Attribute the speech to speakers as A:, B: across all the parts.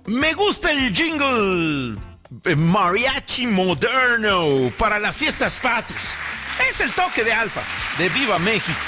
A: Me gusta el jingle mariachi moderno para las fiestas patrias. Es el toque de Alfa, de Viva México.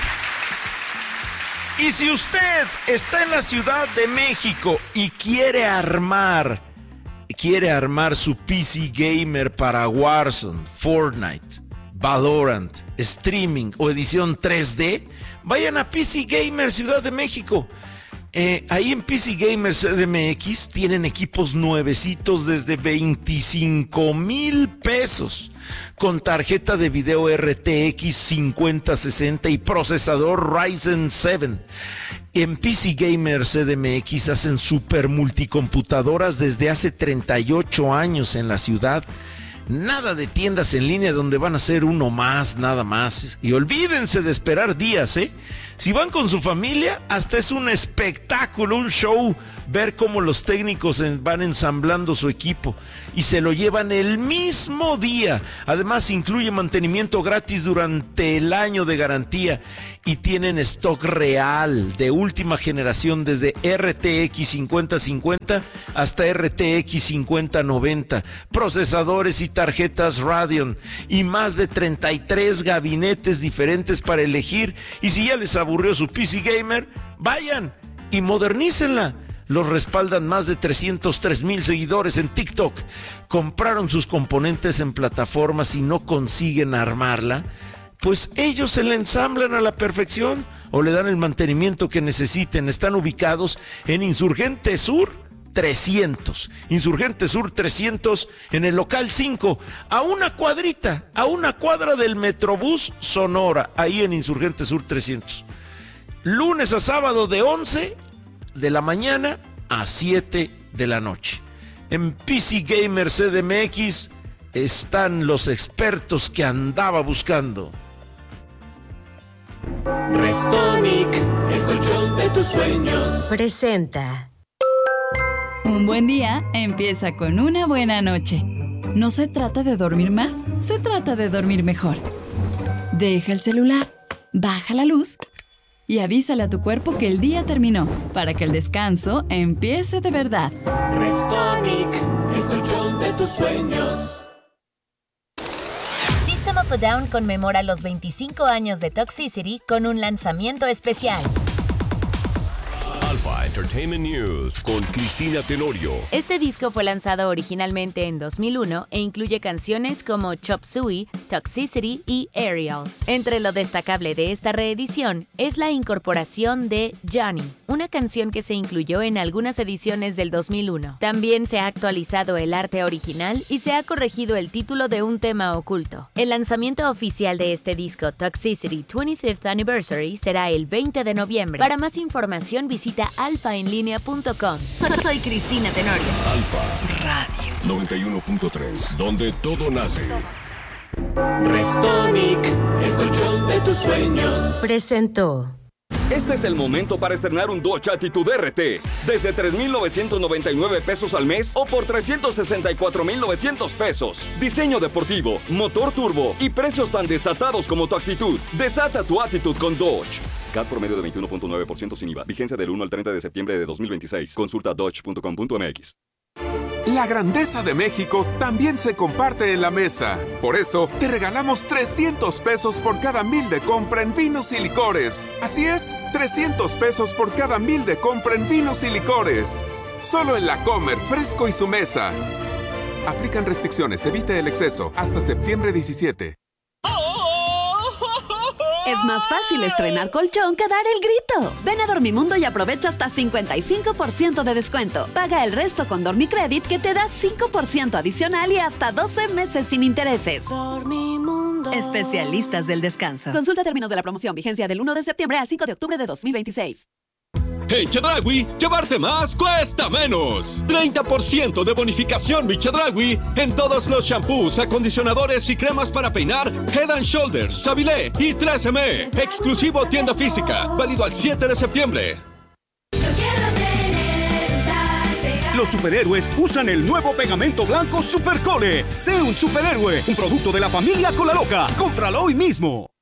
A: Y si usted está en la Ciudad de México y quiere armar su PC gamer para Warzone, Fortnite, Valorant, streaming o edición 3D, vayan a PC Gamer Ciudad de México. Ahí en PC Gamer CDMX tienen equipos nuevecitos desde 25,000 pesos con tarjeta de video RTX 5060 y procesador Ryzen 7. En PC Gamer CDMX hacen super multicomputadoras desde hace 38 años en la ciudad. Nada de tiendas en línea donde van a ser uno más, nada más. Y olvídense de esperar días, Si van con su familia, hasta es un espectáculo, un show, ver cómo los técnicos van ensamblando su equipo y se lo llevan el mismo día. Además, incluye mantenimiento gratis durante el año de garantía y tienen stock real de última generación desde RTX 5050 hasta RTX 5090, procesadores y tarjetas Radeon y más de 33 gabinetes diferentes para elegir. Y si ya les aburrió su PC Gamer, vayan y modernícenla. Los respaldan más de 303,000 seguidores en TikTok. Compraron sus componentes en plataformas y no consiguen armarla, pues ellos se la ensamblan a la perfección o le dan el mantenimiento que necesiten. Están ubicados en Insurgente Sur 300. Insurgente Sur 300 en el local 5, a una cuadra del Metrobús Sonora, ahí en Insurgente Sur 300. Lunes a sábado de 11 de la mañana a 7 de la noche. En PC Gamer CDMX están los expertos que andaba buscando.
B: Restonic, el colchón de tus sueños,
C: presenta.
D: Un buen día empieza con una buena noche. No se trata de dormir más, se trata de dormir mejor. Deja el celular, baja la luz y avísale a tu cuerpo que el día terminó, para que el descanso empiece de verdad.
B: Restonic, el colchón de tus sueños.
E: System of a Down conmemora los 25 años de Toxicity con un lanzamiento especial.
F: Alpha Entertainment News con Cristina Tenorio.
E: Este disco fue lanzado originalmente en 2001 e incluye canciones como Chop Suey, Toxicity y Aerials. Entre lo destacable de esta reedición es la incorporación de Johnny, una canción que se incluyó en algunas ediciones del 2001. También se ha actualizado el arte original y se ha corregido el título de un tema oculto. El lanzamiento oficial de este disco, Toxicity 25th Anniversary, será el 20 de noviembre. Para más información visita alfaenlinea.com. Soy Cristina Tenorio.
F: Alfa
E: Radio
F: 91.3, donde todo nace.
B: Restonic, el colchón de tus sueños,
C: presentó.
G: Este es el momento para estrenar un Dodge Attitude RT desde 3,999 pesos al mes o por 364,900 pesos. Diseño deportivo, motor turbo y precios tan desatados como tu actitud. Desata tu Attitude con Dodge. CAT promedio de 21.9% sin IVA. Vigencia del 1 al 30 de septiembre de 2026. Consulta dodge.com.mx.
H: La grandeza de México también se comparte en la mesa. Por eso, te regalamos 300 pesos por cada 1,000 de compra en vinos y licores. Así es, 300 pesos por cada 1,000 de compra en vinos y licores. Solo en La Comer, Fresco y su mesa. Aplican restricciones, evite el exceso. Hasta septiembre 17.
I: Es más fácil estrenar colchón que dar el grito. Ven a Dormimundo y aprovecha hasta 55% de descuento. Paga el resto con Dormicredit que te da 5% adicional y hasta 12 meses sin intereses.
C: Dormimundo.
I: Especialistas del descanso. Consulta términos de la promoción. Vigencia del 1 de septiembre al 5 de octubre de 2026.
J: En Chedraui, llevarte más cuesta menos. 30% de bonificación mi Chedraui en todos los shampoos, acondicionadores y cremas para peinar Head and Shoulders, Savilé y 3M. Exclusivo tienda física. Válido al 7 de septiembre.
K: Los superhéroes usan el nuevo pegamento blanco Supercole. Sé un superhéroe, un producto de la familia Cola Loca. Cómpralo hoy mismo.